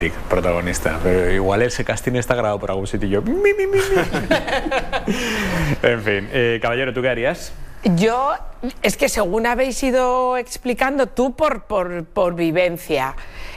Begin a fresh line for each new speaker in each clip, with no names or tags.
protagonista, pero igual ese casting está grabado por algún sitio y yo... En fin, caballero, ¿tú qué harías?
Yo, es que según habéis ido explicando, tú por vivencia,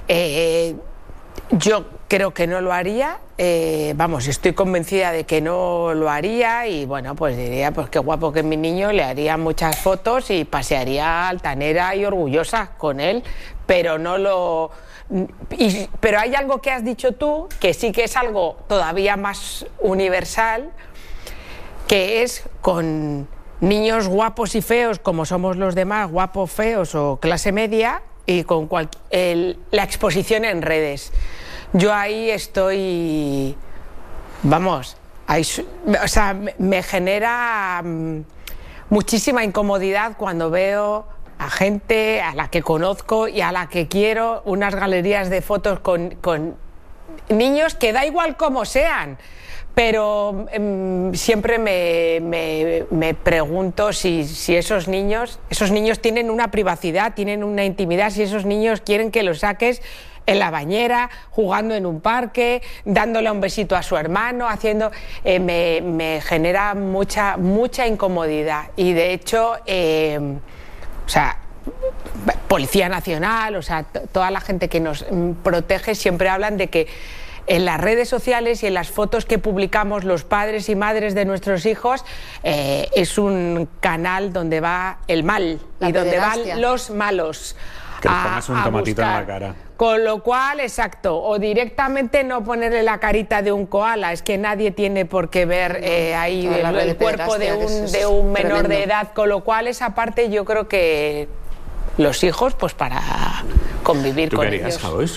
yo creo que no lo haría, vamos, estoy convencida de que no lo haría y bueno, pues diría, pues qué guapo que mi niño, le haría muchas fotos y pasearía altanera y orgullosa con él, pero no lo... pero hay algo que has dicho tú, que sí que es algo todavía más universal, que es con niños guapos y feos, como somos los demás, guapos, feos o clase media, y con la exposición en redes. Yo ahí estoy, vamos, ahí, o sea, me genera muchísima incomodidad cuando veo a gente a la que conozco y a la que quiero, unas galerías de fotos con niños que da igual cómo sean, pero siempre me pregunto si esos niños tienen una privacidad, tienen una intimidad, si esos niños quieren que los saques en la bañera, jugando en un parque, dándole un besito a su hermano, haciendo... me genera mucha incomodidad y de hecho... o sea, Policía Nacional, o sea, toda la gente que nos protege siempre hablan de que en las redes sociales y en las fotos que publicamos los padres y madres de nuestros hijos es un canal donde va el mal y donde van los malos.
Que les pongas un tomatito en la cara.
Con lo cual, exacto, o directamente no ponerle la carita de un koala, es que nadie tiene por qué ver ahí el cuerpo de un menor de edad, con lo cual esa parte yo creo que los hijos, pues para convivir con ellos.
¿Tú qué harías,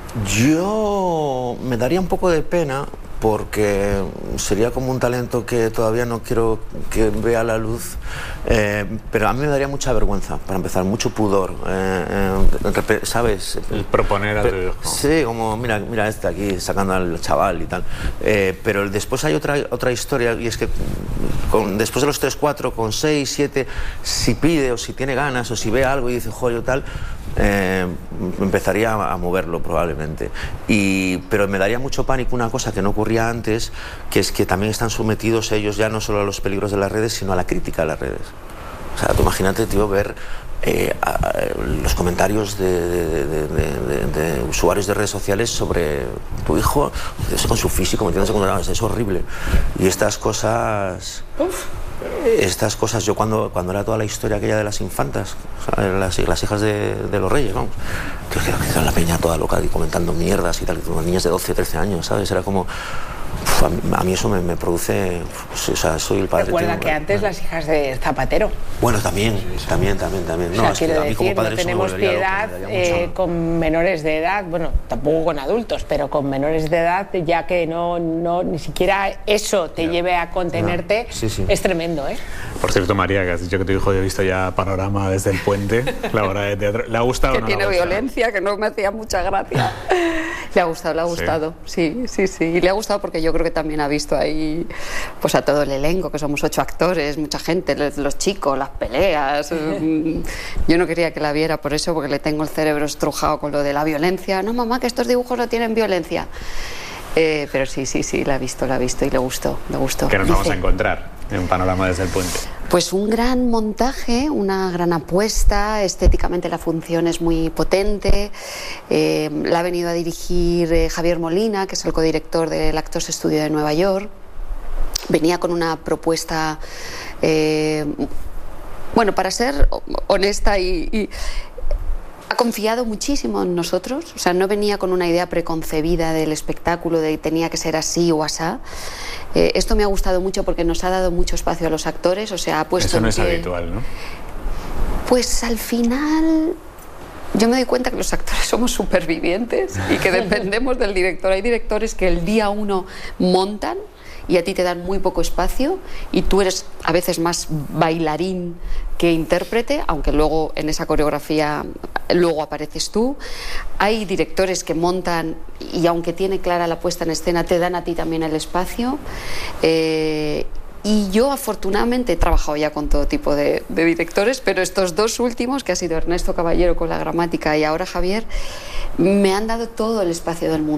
Yo me daría un poco de pena porque sería como un talento que todavía no quiero que vea la luz, pero a mí me daría mucha vergüenza, para empezar, mucho pudor, ¿sabes?
El proponer a tu hijo.
Sí, como mira este aquí sacando al chaval y tal, pero después hay otra historia y es que después de los 3, 4, con 6, 7, si pide o si tiene ganas o si ve algo y dice joder tal, empezaría a moverlo probablemente, pero me daría mucho pánico una cosa que no ocurría antes, que es que también están sometidos ellos ya no solo a los peligros de las redes, sino a la crítica de las redes. O sea, tú imagínate, tío, ver los comentarios de usuarios de redes sociales sobre tu hijo, con su físico, metiéndose con la... es horrible. Y estas cosas... yo cuando era toda la historia aquella de las infantas, las hijas de los reyes, vamos, que la peña toda loca y comentando mierdas y tal, con niñas de 12 o 13 años, ¿sabes? Era como... a mí eso me produce... Pues, o sea, soy el padre...
Recuerda que antes las hijas de Zapatero...
Bueno, también. No,
o sea,
es que a mí como padre
no tenemos piedad con menores de edad, bueno, tampoco con adultos, pero con menores de edad, ya que no ni siquiera eso te lleve a contenerte, es tremendo, ¿eh?
Por cierto, María, que has dicho que tu hijo había visto ya Panorama desde el puente, la obra de teatro. ¿Le ha gustado o no?
Que tiene violencia, que no me hacía mucha gracia. Le ha gustado, sí. Y le ha gustado porque yo creo que también ha visto ahí pues a todo el elenco, que somos 8 actores, mucha gente, los chicos, las peleas. Yo no quería que la viera por eso, porque le tengo el cerebro estrujado con lo de la violencia. No, mamá, que estos dibujos no tienen violencia. Pero sí, la ha visto y le gustó.
¿Qué nos vamos a encontrar en Panorama desde el puente?
Pues un gran montaje, una gran apuesta, estéticamente la función es muy potente, la ha venido a dirigir Javier Molina, que es el codirector del Actors Studio de Nueva York. Venía con una propuesta, bueno, para ser honesta y ha confiado muchísimo en nosotros, o sea, no venía con una idea preconcebida del espectáculo, de que tenía que ser así o asá. Esto me ha gustado mucho porque nos ha dado mucho espacio a los actores, o sea, ha puesto...
Eso no es habitual, ¿no?
Pues al final yo me doy cuenta que los actores somos supervivientes y que dependemos del director. Hay directores que el día 1 montan y a ti te dan muy poco espacio y tú eres a veces más bailarín que intérprete, aunque luego en esa coreografía luego apareces tú. Hay directores que montan y aunque tiene clara la puesta en escena te dan a ti también el espacio, y Y yo afortunadamente he trabajado ya con todo tipo de directores, pero estos dos últimos, que ha sido Ernesto Caballero con la gramática y ahora Javier, me han dado todo el espacio del mundo.